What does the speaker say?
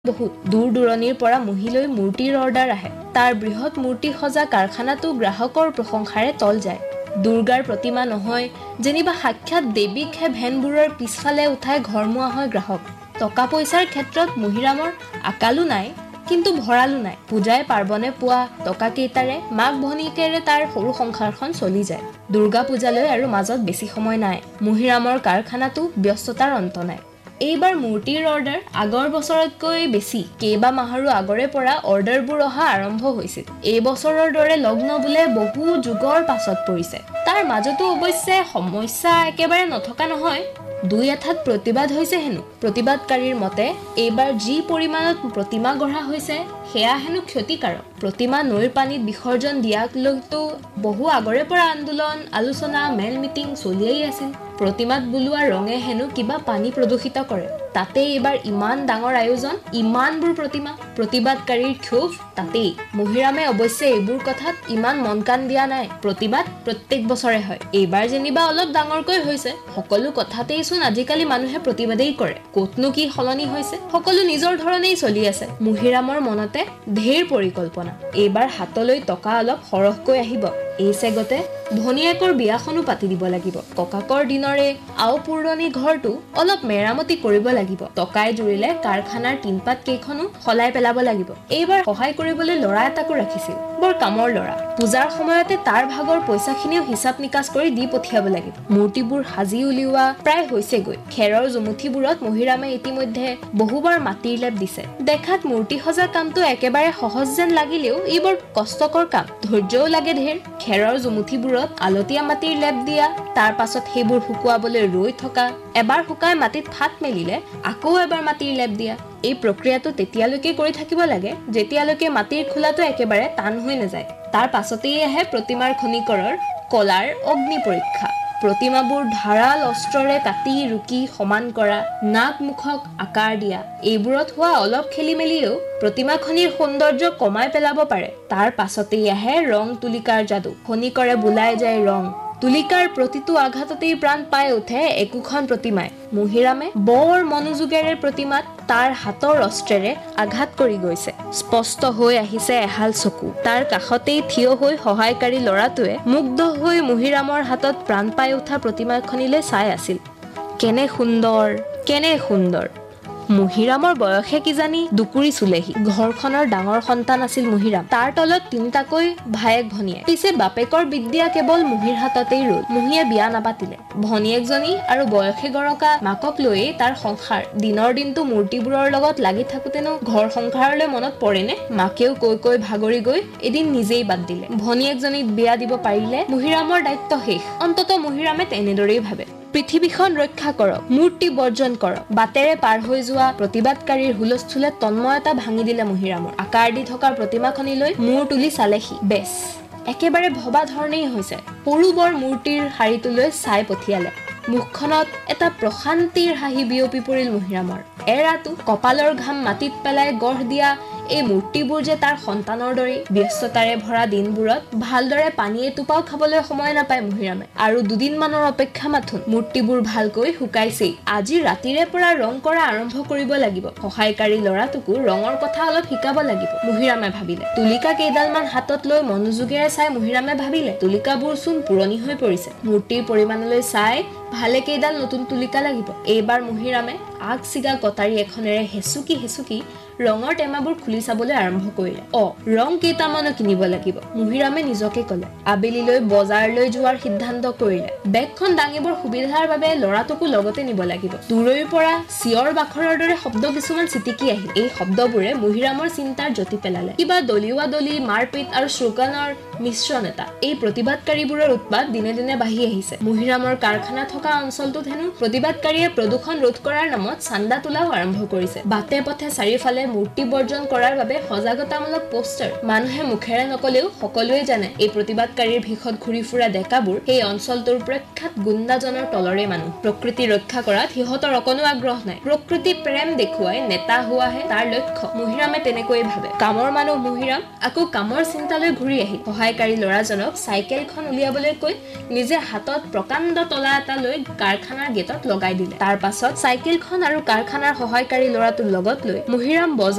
বহুত দূৰ দূৰণিৰ পৰা মহিলৈ মূৰ্তিৰ অৰ্ডাৰ আহে। তাৰ বৃহৎ মূৰ্তি সজা কাৰখানাটো গ্ৰাহকৰ প্ৰশংসাৰে তল যায়। দুৰ্গাৰ প্ৰতিমা নহয়, যেনিবা সাক্ষাৎ দেৱীকহে ভেনবোৰৰ পিছফালে উঠাই ঘৰমুৱা হয় গ্ৰাহক। টকা পইচাৰ ক্ষেত্ৰত মহিৰামৰ আকালো নাই, কিন্তু ভঁৰালো নাই। পূজাই পাৰ্বণে পোৱা টকাকেইটাৰে মাক ভনীয়েকেৰে তাৰ সৰু সংসাৰখন চলি যায়। দুৰ্গা পূজালৈ আৰু মাজত বেছি সময় নাই। মহিৰামৰ কাৰখানাটো ব্যস্ততাৰ অন্ত নাই। এইবাৰ মূৰ্তিৰ অৰ্ডাৰ আগৰ বছৰতকৈ বেছি। কেইবা মাহৰো আগৰে পৰা অৰ্ডাৰবোৰ অহা আৰম্ভ হৈছিল। এই বছৰৰ দৰে লগ্ন বোলে বহু যুগৰ পাছত পৰিছে। তাৰ মাজতো অৱশ্যে সমস্যা একেবাৰে নথকা নহয়। দুই এঠাত প্ৰতিবাদ হৈছে হেনো। প্ৰতিবাদকাৰীৰ মতে এইবাৰ যি পৰিমাণত প্ৰতিমা গঢ়া হৈছে সেয়া হেনো ক্ষতিকাৰক। প্ৰতিমা নৈৰ পানীত বিসৰ্জন দিয়াক লৈতো বহু আগৰে পৰা আন্দোলন, আলোচনা, মেল মিটিং চলিয়েই আছিল। প্ৰতিমাত বুলোৱা ৰঙে হেনো কিবা পানী প্ৰদূষিত কৰে। তাতে এইবাৰ ইমান ডাঙৰ আয়োজন, ইমানবোৰ প্ৰতিমা। প্ৰতিবাদকাৰীৰ ক্ষোভ তাতেই। মহিৰামে অৱশ্যে এইবোৰ কথাত ইমান মন কাণ দিয়া নাই। প্ৰতিবাদ প্ৰত্যেক বছৰে হয়, এইবাৰ যেনিবা অলপ ডাঙৰকৈ হৈছে। সকলো কথাতেই চোন আজিকালি মানুহে প্ৰতিবাদেই কৰে। ক'তনো কি সলনি হৈছে? সকলো নিজৰ ধৰণেই চলি আছে। মহিৰামৰ মনতে ঢেৰ পৰিকল্পনা। এইবাৰ হাতলৈ টকা অলপ সৰহকৈ আহিব। এই চেগতে ভনীয়েকৰ বিয়াখনো পাতি দিব লাগিব। ককাকৰ দিনৰে আও পুৰণি ঘৰটো অলপ মেৰামতি কৰিব লাগিব। টকাই জুৰিলে কাৰখানাৰ টিনপাত কেইখনো সলাই পেলাব লাগিব। এইবাৰ সহায় কৰিবলৈ ল'ৰা এটাকো ৰাখিছিল, বৰ কামৰ ল'ৰা। পূজাৰ সময়তে তাৰ ভাগৰ পইচাখিনিও হিচাপ নিকাচ কৰি দি পঠিয়াব লাগিব। মূৰ্তিবোৰ সাজি উলিওৱা প্ৰায় হৈছেগৈ। খেৰৰ জুমুঠিবোৰত মহিৰামে ইতিমধ্যে বহুবাৰ মাটিৰ লেপ দিছে। দেখাত মূৰ্তি সজা কামটো একেবাৰে সহজ যেন লাগিলেও ই বৰ কষ্টকৰ কাম। ধৈৰ্যও লাগে ঢেৰ। খেৰৰ জুমুঠিবোৰত আলতীয়া মাটিৰ লেপ দিয়া, তাৰ পাছত সেইবোৰ শুকুৱাবলৈ ৰৈ থকা, এবাৰ শুকাই মাটিত ফাট মেলিলে আকৌ এবাৰ মাটিৰ লেপ দিয়া। এই প্ৰক্ৰিয়াটো তেতিয়ালৈকে কৰি থাকিব লাগে যেতিয়ালৈকে মাটিৰ খোলাটো একেবাৰে টান হৈ নাযায়। তাৰ পাছতেই আহে প্ৰতিমাৰ খনিকৰৰ কলাৰ অগ্নি পৰীক্ষা। প্ৰতিমাবোৰ ধাৰাল অস্ত্ৰৰে কাটি ৰুকি সমান কৰা, নাক মুখক আকাৰ দিয়া, এইবোৰত হোৱা অলপ খেলি মেলিয়েও প্ৰতিমা খনিৰ সৌন্দৰ্য কমাই পেলাব পাৰে। তাৰ পাছতেই আহে ৰং তুলিকাৰ যাদু। খনিকৰে বোলাই যায় ৰং। তুলিকাৰ প্ৰতিটো আঘাততেই প্ৰাণ পাই উঠে একোখন প্ৰতিমাই। মহিৰামে বৰ মনোযোগেৰে প্ৰতিমাত তাৰ হাতৰ অস্ত্ৰেৰে আঘাত কৰি গৈছে। স্পষ্ট হৈ আহিছে এহাল চকু। তাৰ কাষতেই থিয় হৈ সহায়কাৰী ল'ৰাটোৱে মুগ্ধ হৈ মহিৰামৰ হাতত প্ৰাণ পাই উঠা প্ৰতিমাখনিলৈ চাই আছিল। কেনে সুন্দৰ, কেনে সুন্দৰ। মহিৰামৰ বয়সে কিজানি দুকুৰি চুলেহি। ঘৰখনৰ ডাঙৰ সন্তান আছিল মহিৰাম। তাৰ তলত তিনিটাকৈ ভায়েক ভনীয়েক। পিছে বাপেকৰ বিদ্যা কেৱল মহিৰ হাততেই ৰল। মহিয়ে বিয়া নাপাতিলে। ভনীয়েকজনী আৰু বয়সে গৰকা মাকক লৈয়ে তাৰ সংসাৰ। দিনৰ দিনটো মূৰ্তিবোৰৰ লগত লাগি থাকোতেনো ঘৰ সংসাৰলৈ মনত পৰেনে? মাকেও কৈ কৈ ভাগৰি গৈ এদিন নিজেই বাদ দিলে। ভনীয়েকজনীক বিয়া দিব পাৰিলে মহিৰামৰ দায়িত্ব শেষ। অন্তত মহিৰামে তেনেদৰেই ভাবে। পৃথিৱীখন ৰক্ষা কৰক, মূৰ্তি বৰ্জন কৰক। বাটেৰে পাৰ হৈ যোৱা প্ৰতিবাদকাৰীৰ হুলস্থুলে তন্ময়তা ভাঙি দিলে মহিৰামৰ। আকাৰ দি থকা প্ৰতিমাখনিলৈ মূৰ তুলি চালেহি। বেছ, একেবাৰে ভবা ধৰণেই হৈছে। সৰু বৰ মূৰ্তিৰ শাৰীটোলৈ চাই পঠিয়ালে। মুখখনত এটা প্ৰশান্তিৰ হাঁহি বিয়পি পৰিল মহিৰামৰ। এৰাটো কপালৰ ঘাম মাটিত পেলাই গঢ় দিয়া এই মূৰ্তিবোৰ যে তাৰ সন্তানৰ দৰেই। ব্যস্ততাৰে ভৰা দিনবোৰত ভালদৰে পানী এটোপাও খাবলৈ সময় নাপায় মহিৰামে। আৰু দুদিনমানৰ অপেক্ষা মাথোন। মূৰ্তিবোৰ ভালকৈ শুকাইছেই। আজি ৰাতিৰে পৰা ৰং কৰা আৰম্ভ কৰিব লাগিব। সহায়কাৰী ল'ৰাটোকো ৰঙৰ কথা অলপ শিকাব লাগিব, মহিৰামে ভাবিলে। তুলিকা কেইডালমান হাতত লৈ মনোযোগেৰে চাই মহিৰামে ভাবিলে, তুলিকাবোৰ চোন পুৰণি হৈ পৰিছে। মূৰ্তিৰ পৰিমাণলৈ চাই ভালে কেইডাল নতুন তুলিকা লাগিব। এইবাৰ মহিৰামে আগ চিগা কটাৰী এখনেৰে হেচুকি ৰঙৰ টেমাবোৰ খুলি চাবলৈ আৰম্ভ কৰিলে। ৰং কেইটামানো কিনিব লাগিব, মহিৰামে নিজকে ক'লে। আবেলিলৈ বজাৰলৈ যোৱাৰ সিদ্ধান্ত কৰিলে। বেগখন দাঙিবৰ সুবিধাৰ বাবে ল'ৰাটোকো লগতে নিব লাগিব। দূৰৈৰ পৰা চিঞৰ বাখৰৰ দৰে শব্দ কিছুমান চিটিকি আহিল। এই শব্দবোৰে মহিৰামৰ চিন্তাৰ জ্যোতি পেলালে। কিবা দলিওৱা দলি, মাৰপিট আৰু শ্লোগানৰ মিশ্ৰণ এটা। এই প্ৰতিবাদকাৰীবোৰৰ উৎপাত দিনে দিনে বাঢ়ি আহিছে। মহিৰামৰ কাৰখানা থকা অঞ্চলটোত হেনো প্ৰতিবাদকাৰীয়ে প্ৰদূষণ ৰোধ কৰাৰ নামত চান্দা তোলাও আৰম্ভ কৰিছে। বাটে পথে চাৰিওফালে মূৰ্তি বৰ্জন কৰাৰ বাবে সজাগতামূলক পোষ্টাৰ। মানুহে মুখেৰে নকলেও সকলোৱে জানে এই প্ৰতিবাদকাৰীৰ ভীষত ঘূৰি ফুৰা ডেকাবোৰ সেই অঞ্চলটোৰ প্ৰখ্যাত গুণ্ডাজনৰ তলৰে মানুহ। প্ৰকৃতি ৰক্ষা কৰাত সিহঁতৰ অকণো আগ্ৰহ নাই। প্ৰকৃতি প্ৰেম দেখুৱাই নেতা হোৱাহে তাৰ লক্ষ্য। মহিৰামে তেনেকৈয়ে ভাবে। কামৰ মানুহ মহিৰাম আকৌ কামৰ চিন্তালৈ ঘূৰি আহিল। সহায়কাৰী ল'ৰাজনক চাইকেলখন উলিয়াবলৈ কৈ নিজে হাতত প্ৰকাণ্ড তলা এটা লৈ কাৰখানাৰ গেটত লগাই দিলে। তাৰ পাছত চাইকেলখন আৰু কাৰখানাৰ সহায়কাৰী ল'ৰাটোৰ লগত লৈ মহিৰাম